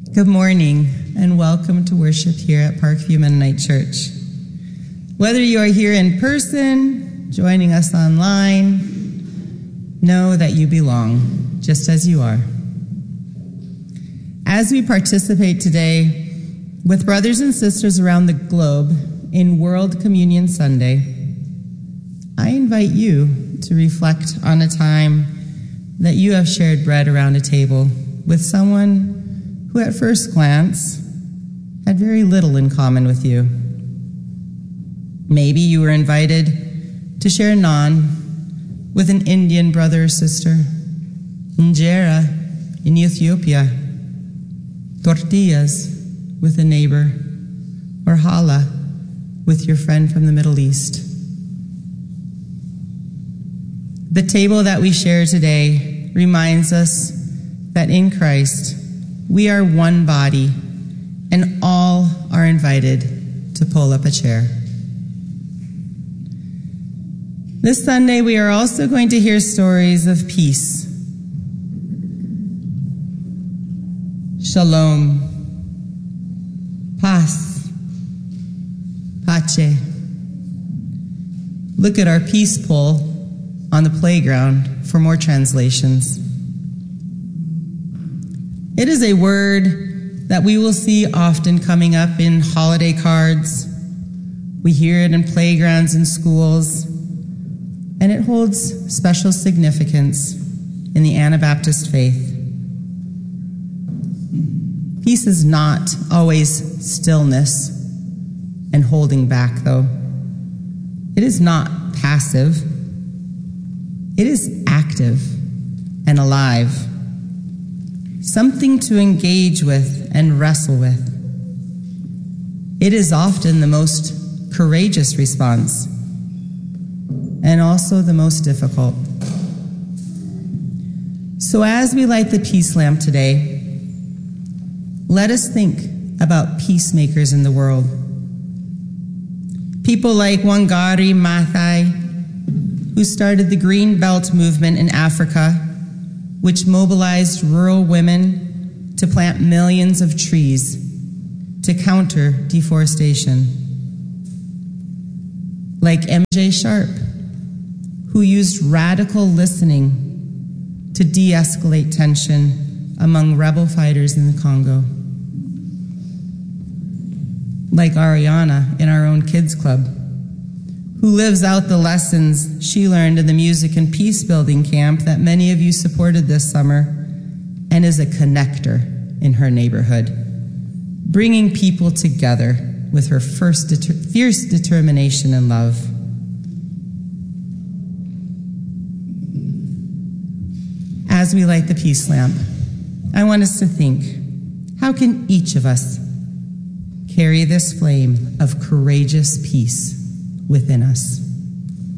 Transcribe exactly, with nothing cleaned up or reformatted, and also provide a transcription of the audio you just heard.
Good morning and welcome to worship here at Parkview Mennonite Church. Whether you are here in person, joining us online, know that you belong just as you are. As we participate today with brothers and sisters around the globe in World Communion Sunday, I invite you to reflect on a time that you have shared bread around a table with someone who at first glance had very little in common with you. Maybe you were invited to share naan with an Indian brother or sister, injera in Ethiopia, tortillas with a neighbor, or challah with your friend from the Middle East. The table that we share today reminds us that in Christ, we are one body, and all are invited to pull up a chair. This Sunday, we are also going to hear stories of peace. Shalom, paz, pace. Look at our peace pole on the playground for more translations. It is a word that we will see often coming up in holiday cards. We hear it in playgrounds and schools, and it holds special significance in the Anabaptist faith. Peace is not always stillness and holding back, though. It is not passive. It is active and alive. Something to engage with and wrestle with. It is often the most courageous response and also the most difficult. So as we light the peace lamp today, let us think about peacemakers in the world. People like Wangari Maathai, who started the Green Belt movement in Africa, which mobilized rural women to plant millions of trees to counter deforestation. Like M J Sharp, who used radical listening to de-escalate tension among rebel fighters in the Congo. Like Ariana in our own kids club, who lives out the lessons she learned in the music and peace building camp that many of you supported this summer, and is a connector in her neighborhood, bringing people together with her first deter- fierce determination and love. As we light the peace lamp, I want us to think, how can each of us carry this flame of courageous peace within us?